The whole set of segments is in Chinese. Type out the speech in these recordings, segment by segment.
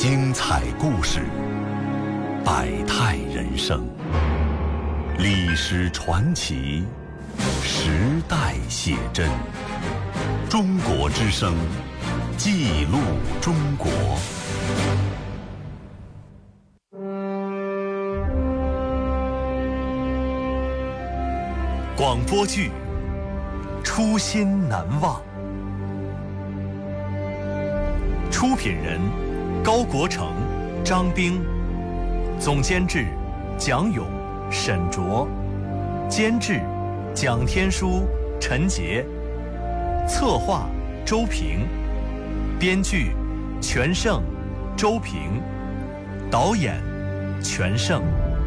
精彩故事，百态人生，历史传奇，时代写真。中国之声，记录中国。广播剧《初心难忘》，出品人高国成、张冰，总监制蒋勇、沈卓，监制蒋天书、陈杰，策划周平，编剧全胜、周平，导演全胜。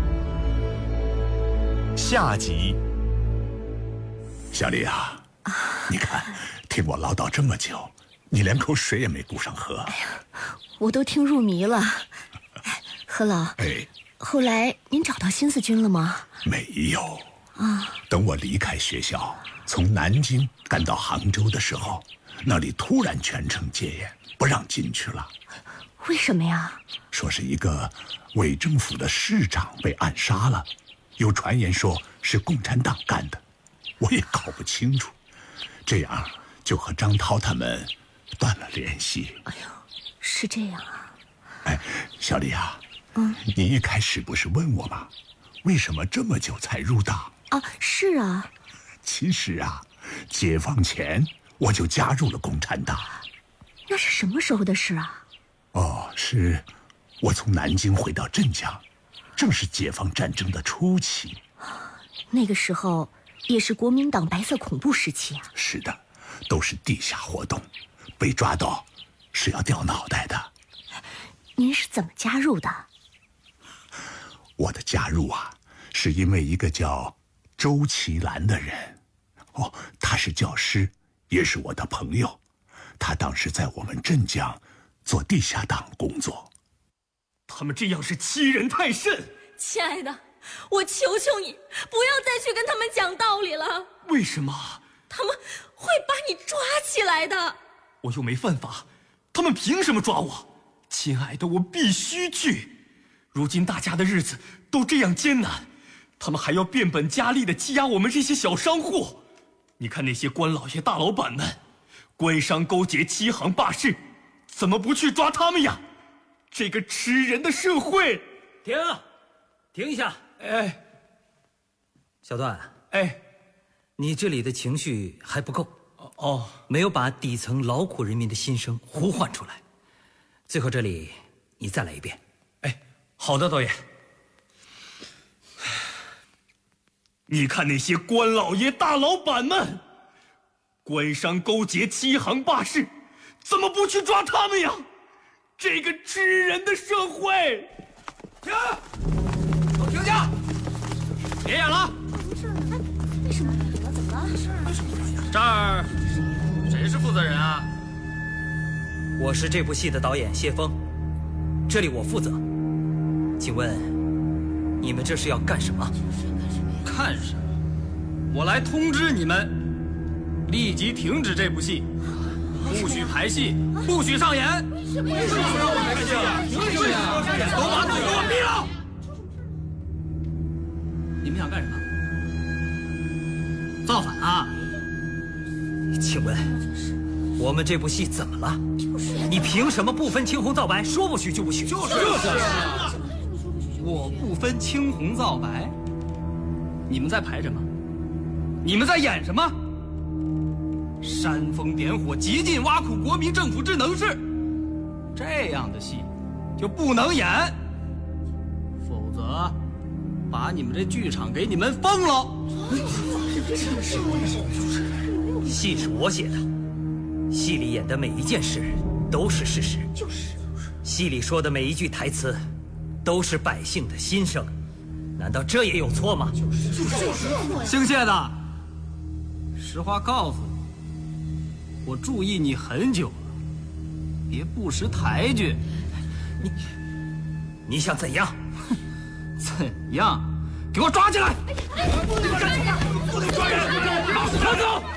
下集。 小丽啊，你看，听我唠叨这么久，你连口水也没顾上喝。 哎呀，我都听入迷了。何老，后来您找到新四军了吗？ 没有啊。等我离开学校，从南京赶到杭州的时候，那里突然全城戒严，不让进去了。 为什么呀？说是一个伪政府的市长被暗杀了，有传言说是共产党干的。我也搞不清楚，这样就和张涛他们断了联系。 哎呦，是这样啊。 小丽啊，你一开始不是问我吗？为什么这么久才入党？ 啊，是啊。 其实啊，解放前我就加入了共产党。 那是什么时候的事啊？ 是我从南京回到镇江，正是解放战争的初期。 那个时候也是国民党白色恐怖时期啊。 是的，都是地下活动，被抓到是要掉脑袋的。 您是怎么加入的？ 我的加入啊，是因为一个叫周其兰的人。他是教师，也是我的朋友。他当时在我们镇江做地下党工作。 他们这样是欺人太甚。 亲爱的，我求求你，不要再去跟他们讲道理了。 为什么？ 他们会把你抓起来的。 我又没犯法，他们凭什么抓我？亲爱的，我必须去。如今大家的日子都这样艰难，他们还要变本加厉地欺压我们这些小商户。你看那些官老爷大老板们，官商勾结，欺行霸市，怎么不去抓他们呀？这个吃人的社会！ 停一下！小段，你这里的情绪还不够，没有把底层劳苦人民的心声呼唤出来。最后这里你再来一遍。 好的，导演。你看那些官老爷大老板们，官商勾结，欺行霸市，怎么不去抓他们呀？这个吃人的社会！ 停！都停下！别演了！ 为什么？怎么了？ 这儿谁是负责人啊？我是这部戏的导演谢峰，这里我负责。请问你们这是要干什么？ 看什么？我来通知你们，立即停止这部戏，不许排戏，不许上演。为什么让我们排戏啊？凭什么呀？都把嘴给我闭了！你们想干什么？造反啊？ 请问我们这部戏怎么了？你凭什么不分青红皂白，说不许就不许？就是我不分青红皂白。你们在排什么？你们在演什么？煽风点火，极尽挖苦国民政府之能事，这样的戏就不能演，否则把你们这剧场给你们封了。 戏是我写的，戏里演的每一件事都是事实，戏里说的每一句台词都是百姓的心声，难道这也有错吗？ 姓谢的，实话告诉你，我注意你很久了，别不识抬举。 你想怎样？ 怎样？给我抓起来！ 不能抓人！ 不能抓人！马上走！